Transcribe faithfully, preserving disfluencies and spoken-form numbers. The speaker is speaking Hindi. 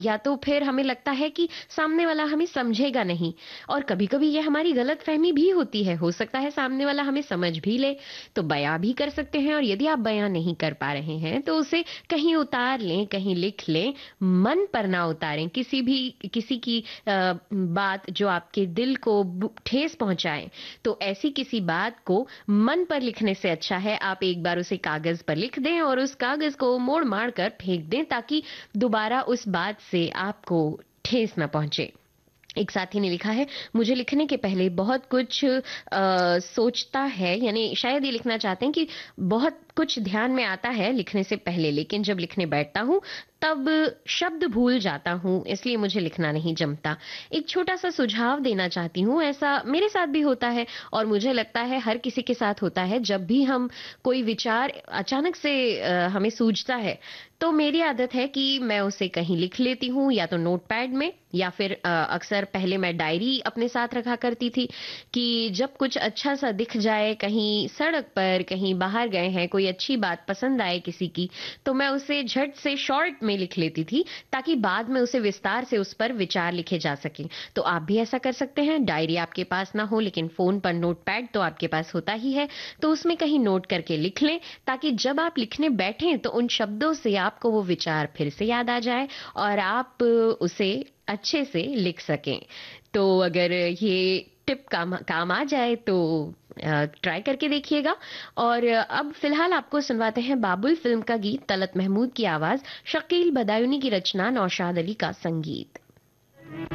या तो फिर हमें लगता है कि सामने वाला हमें समझेगा नहीं और कभी-कभी ये हमारी गलतफ़हमी भी होती है। हो सकता है सामने वाला हमें समझ भी ले, तो बयाँ भी कर सकते हैं और यदि आप बयाँ नहीं कर पा रहे हैं, तो उसे कहीं उतार लें, कहीं लिख लें, मन पर ना उतारें। किसी भी किसी की अ, बात जो आपके दिल को ब ठेस पहुँचाए, तो ऐसी किसी बात को मन पर लिखने से अच्छा है आप एक बार उसे कागज़ पर लिख दें और उस कागज़ को मोड़-माड़ कर फेंक दें ताकि दोबारा उस बात से आपको ठेस ना पहुंचे। एक साथी ने लिखा है, मुझे लिखने के पहले बहुत कुछ अ, सोचता है, यानी शायद ये लिखना चाहते हैं कि बहुत कुछ ध्यान में आता है लिखने से पहले, लेकिन जब लिखने बैठता हूँ तब शब्द भूल जाता हूँ, इसलिए मुझे लिखना नहीं जमता। एक छोटा-सा सुझाव देना चाहती हूँ, ऐसा मेरे साथ भी होता है और मुझे लगता है हर किसी के साथ होता है। जब भी हम कोई विचार अचानक से अ, हमें सूझता है, तो मेरी आदत है कि मैं उसे कहीं लिख लेती हूँ या तो नोटपैड में या फिर अ, अक्सर पहले मैं डायरी अपने साथ रखा करती थी कि जब कुछ अच्छा-सा दिख जाए, कहीं सड़क पर, कहीं बाहर गए हैं, कोई अच्छी बात पसंद आए किसी की, तो मैं उसे झट से शॉर्ट में लिख लेती थी ताकि बाद में उसे विस्तार से उस पर विचार लिखे जा सकें। तो आप भी ऐसा कर सकते हैं, डायरी आपके पास ना हो लेकिन फ़ोन पर नोटपैड तो आपके पास होता ही है, तो उसमें कहीं नोट करके लिख लें ताकि जब आप लिखने बैठें तो उन शब्दों से आपको वो विचार फिर से याद आ जाए और आप उसे अच्छे से लिख सकें। तो अगर ये टिप काम काम आ जाए तो अ, ट्राई करके देखिएगा। और अब फिलहाल आपको सुनवाते हैं बाबुल फ़िल्म का गीत, तलत महमूद की आवाज़, शकील बदायूनी की रचना, नौशाद अली का संगीत।